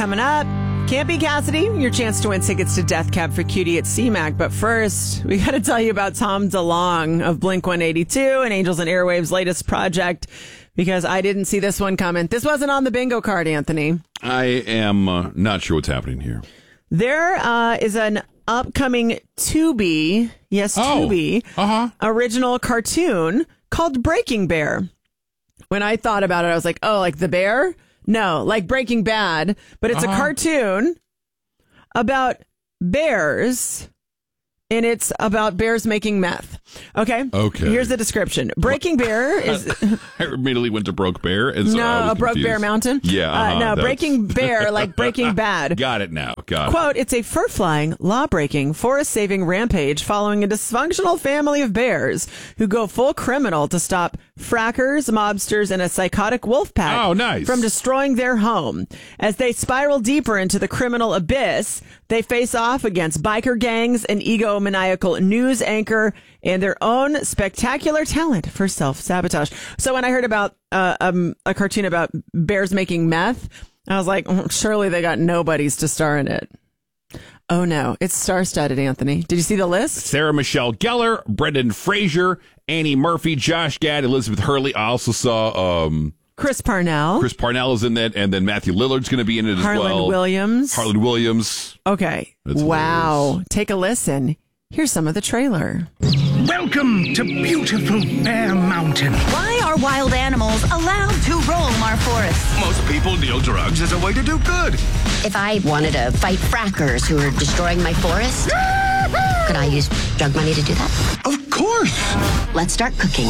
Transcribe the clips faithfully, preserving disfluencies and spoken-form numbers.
coming up. Campy Cassidy, your chance to win tickets to Death Cab for Cutie at C MAC. But first, we got to tell you about Tom DeLonge of Blink one eighty-two and Angels and Airwaves' latest project, because I didn't see this one coming. This wasn't on the bingo card, Anthony. I am uh, not sure what's happening here. There uh, is an upcoming Tubi, yes, Oh, Tubi, uh-huh. original cartoon called Breaking Bear. When I thought about it, I was like, oh, like the bear? No, like Breaking Bad, but it's Uh-huh. a cartoon about bears, and it's about bears making meth. Okay? Okay. Here's the description. Breaking Bear is... I immediately went to Broke Bear. And so I no, was a Broke confused. Bear Mountain? Yeah. Uh, uh-huh, no, that's- Breaking Bear, like Breaking Bad. Got it now. Got it. Quote, it's a fur-flying, law-breaking, forest-saving rampage following a dysfunctional family of bears who go full criminal to stop frackers, mobsters, and a psychotic wolf pack Oh, nice. from destroying their home. As they spiral deeper into the criminal abyss, they face off against biker gangs, an egomaniacal news anchor, and their own spectacular talent for self-sabotage. So when I heard about uh, um, a cartoon about bears making meth, I was like, oh, surely they got nobodies to star in it. Oh, no. It's star-studded, Anthony. Did you see the list? Sarah Michelle Gellar, Brendan Fraser, Annie Murphy, Josh Gad, Elizabeth Hurley. I also saw um, Chris Parnell. Chris Parnell is in that, and then Matthew Lillard's going to be in it as Harlan well. Williams. Harlan Williams. Okay. That's wow. hilarious. Take a listen. Here's some of the trailer. Welcome to beautiful Bear Mountain. Why are wild animals allowed to roam our forests? Most people deal drugs as a way to do good. If I wanted to fight frackers who are destroying my forest, could I use drug money to do that? Of course. Let's start cooking.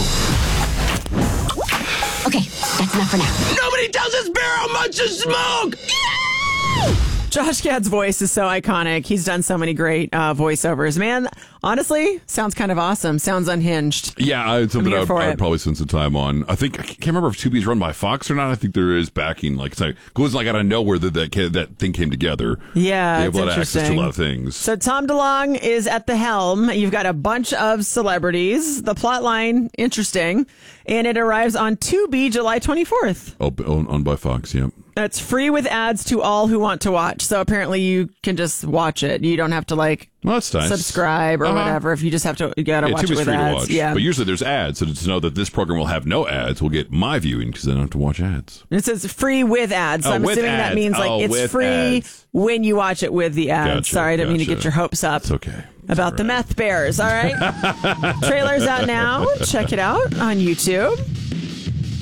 Okay, that's enough for now. Nobody tells us bear how much to smoke. Josh Gad's voice is so iconic. He's done so many great uh, voiceovers. Man, honestly, sounds kind of awesome. Sounds unhinged. Yeah, it's something here I'd, for I'd it. probably spend some time on. I think I can't remember if Tubi's run by Fox or not. I think there is backing. Like, it's like, it goes like out of nowhere that that, ca- that thing came together. Yeah, they it's have a lot of access to a interesting. lot of things. So Tom DeLonge is at the helm. You've got a bunch of celebrities. The plot line, interesting. And it arrives on Tubi July twenty-fourth. Oh, owned, owned by Fox. Yeah. That's free with ads to all who want to watch. So apparently you can just watch it. You don't have to like Well, that's nice. subscribe or Uh-huh. whatever. If you just have to, you gotta Yeah, watch it Tubi's with free ads. to watch. Yeah. But usually there's ads, so to know that this program will have no ads, we'll get my viewing because I don't have to watch ads. It says free with ads. So Oh, I'm with assuming that ads. means like Oh, it's with free ads. when you watch it with the ads. Gotcha, Sorry, I didn't mean to gotcha. get your hopes up. It's okay. It's About the all right. meth bears. All right. Trailer's out now. Check it out on YouTube.